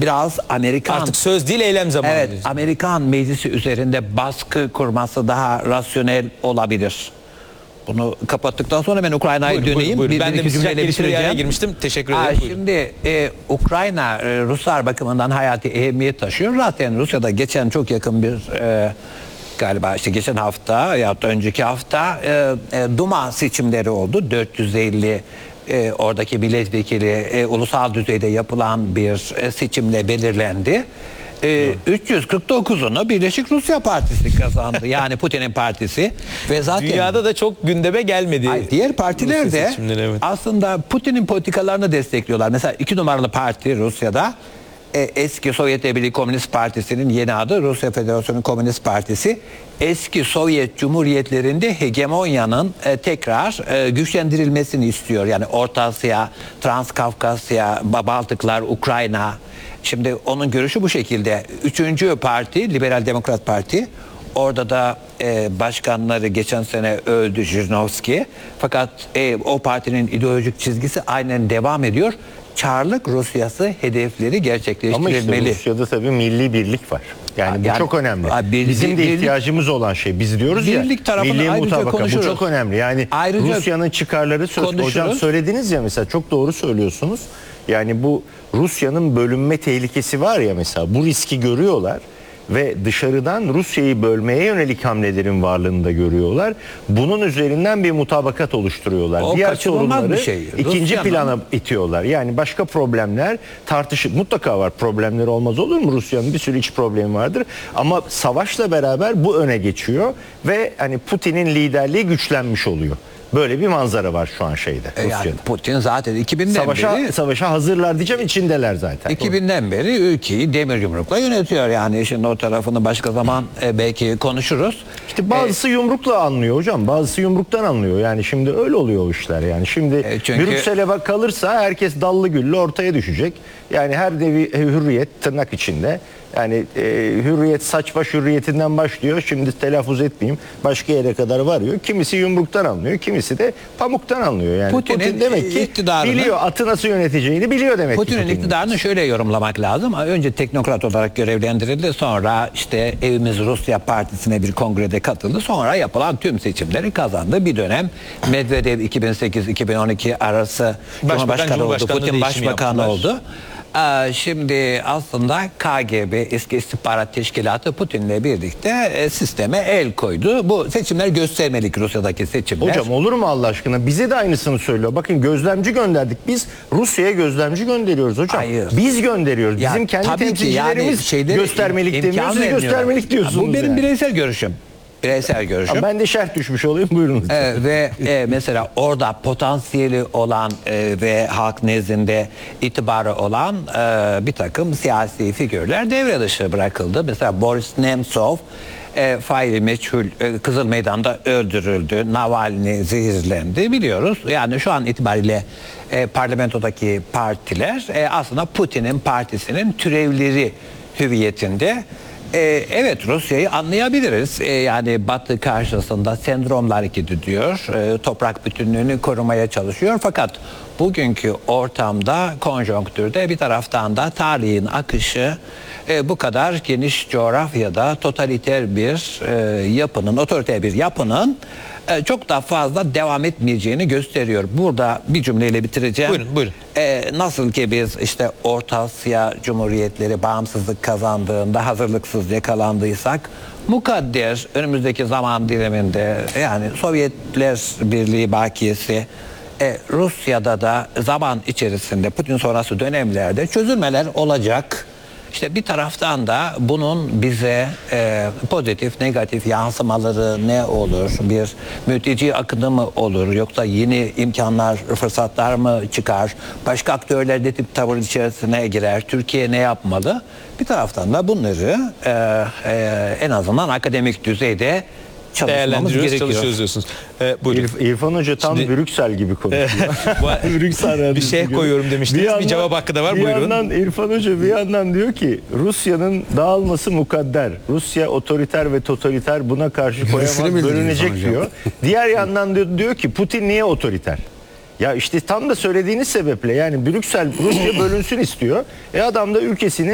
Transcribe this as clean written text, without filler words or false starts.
biraz Amerikan... Artık söz değil eylem zamanı. Evet, diyorsun. Amerikan meclisi üzerinde baskı kurması daha rasyonel olabilir. Bunu kapattıktan sonra ben Ukrayna'ya döneyim. Buyurun. Ben de iki bir sıcak cümleyle gelişmeye bitireceğim. girmiştim. Teşekkür ederim. Buyurun. Şimdi Ukrayna Ruslar bakımından hayati ehemmiyet taşıyor. Zaten Rusya'da geçen çok yakın bir galiba işte geçen hafta ya da önceki hafta Duma seçimleri oldu. 450 oradaki milletvekili ulusal düzeyde yapılan bir seçimle belirlendi. 349'unu Birleşik Rusya Partisi kazandı. Yani Putin'in partisi. Ve zaten Dünyada da çok gündeme gelmedi. diğer partiler de evet. aslında Putin'in politikalarını destekliyorlar. Mesela 2 numaralı parti Rusya'da eski Sovyet Birliği Komünist Partisi'nin yeni adı Rusya Federasyonu Komünist Partisi. Eski Sovyet Cumhuriyetlerinde hegemonyanın tekrar güçlendirilmesini istiyor. Yani Orta Asya, Transkafkasya, Baltıklar, Ukrayna. Şimdi onun görüşü bu şekilde. 3. parti Liberal Demokrat Parti. Orada da başkanları geçen sene öldü Zhirinovskiy. Fakat o partinin ideolojik çizgisi aynen devam ediyor. Çarlık Rusyası hedefleri gerçekleştirilmeli. Ama işte Rusya'da tabii milli birlik var. Yani bu çok önemli. Bizim de ihtiyacımız olan şey. Biz diyoruz ya milli mutabakat bu çok önemli. Yani Rusya'nın çıkarları söz. Hocam söylediniz ya mesela çok doğru söylüyorsunuz. Yani bu Rusya'nın bölünme tehlikesi var ya mesela bu riski görüyorlar. Ve dışarıdan Rusya'yı bölmeye yönelik hamlelerin varlığını da görüyorlar. Bunun üzerinden bir mutabakat oluşturuyorlar. O diğer sorunları ikinci plana itiyorlar. Yani başka problemler mutlaka var. Problemleri olmaz olur mu? Rusya'nın bir sürü iç problemi vardır. Ama savaşla beraber bu öne geçiyor ve hani Putin'in liderliği güçlenmiş oluyor. Böyle bir manzara var şu an şeyde. Yani Putin zaten 2000'den beri savaşa hazırlar diyeceğim, içindeler zaten. 2000'den beri ülkeyi demir yumrukla yönetiyor. Yani şimdi o tarafını başka zaman belki konuşuruz. İşte bazısı yumrukla anlıyor hocam. Bazısı yumruktan anlıyor. Yani şimdi öyle oluyor o işler. Yani şimdi Brüksel'e kalırsa herkes dallı güllü ortaya düşecek. Yani her nevi hürriyet tırnak içinde. Yani hürriyet saç baş hürriyetinden başlıyor. Şimdi telaffuz etmeyeyim. Başka yere kadar varıyor. Kimisi yumruktan anlıyor. Kimisi de pamuktan anlıyor. Yani Putin demek ki biliyor atı nasıl yöneteceğini biliyor demek ki. Putin'in iktidarını şöyle yorumlamak lazım. Önce teknokrat olarak görevlendirildi. Sonra işte Evimiz Rusya Partisi'ne bir kongrede katıldı. Sonra yapılan tüm seçimleri kazandı. Bir dönem Medvedev 2008-2012 arası Cumhurbaşkanı oldu. Putin Başbakanı oldu. Şimdi aslında KGB eski istihbarat teşkilatı Putin'le birlikte sisteme el koydu. Bu seçimler göstermelik Rusya'daki seçimler. Hocam olur mu Allah aşkına? Bize de aynısını söylüyor. Bakın gözlemci gönderdik. Biz Rusya'ya gözlemci gönderiyoruz hocam. Hayır. Biz gönderiyoruz. Ya, bizim kendi temsilcilerimiz göstermelik demiyor. Siz göstermelik diyorsunuz. Bu benim bireysel görüşüm. Ben de şerh düşmüş olayım, buyurun. Ve mesela orada potansiyeli olan ve halk nezdinde itibarı olan bir takım siyasi figürler devre dışı bırakıldı. Mesela Boris Nemtsov faili meçhul Kızıl Meydan'da öldürüldü. Navalny zehirlendi biliyoruz. Yani şu an itibariyle parlamentodaki partiler aslında Putin'in partisinin türevleri hüviyetinde. Evet, Rusya'yı anlayabiliriz. Yani Batı karşısında sendromlar gidiyor. Toprak bütünlüğünü korumaya çalışıyor. Fakat bugünkü ortamda, konjonktürde bir taraftan da tarihin akışı bu kadar geniş coğrafyada totaliter bir yapının, otoriter bir yapının çok daha fazla devam etmeyeceğini gösteriyor. Burada bir cümleyle bitireceğim. Buyurun. Nasıl ki biz işte Orta Asya Cumhuriyetleri bağımsızlık kazandığında hazırlıksız yakalandıysak, mukadder önümüzdeki zaman diliminde yani Sovyetler Birliği bakiyesi Rusya'da da zaman içerisinde Putin sonrası dönemlerde çözülmeler olacak. İşte bir taraftan da bunun bize pozitif, negatif yansımaları ne olur? Bir mülteci akını mı olur? Yoksa yeni imkanlar, fırsatlar mı çıkar? Başka aktörler de tip tavır içerisine girer. Türkiye ne yapmalı? Bir taraftan da bunları en azından akademik düzeyde çalışıyoruz diyorsunuz. Buyurun. İrfan Hoca tam Brüksel gibi konuşuyor. Bir şey koyuyorum demiştiniz. Bir cevap hakkı da var. Buyurun. Bir yandan İrfan Hoca bir yandan diyor ki Rusya'nın dağılması mukadder. Rusya otoriter ve totaliter, buna karşı koyamaz, bölünecek diyor. Diğer yandan diyor ki Putin niye otoriter? Ya işte tam da söylediğiniz sebeple, yani Brüksel Rusya bölünsün istiyor. Adam da ülkesini